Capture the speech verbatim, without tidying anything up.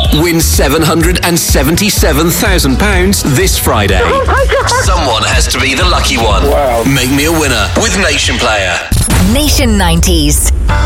Win seven hundred seventy-seven thousand pounds this Friday. Oh my God. Someone has to be the lucky one. Wow. Make me a winner with Nation Player. Nation nineties.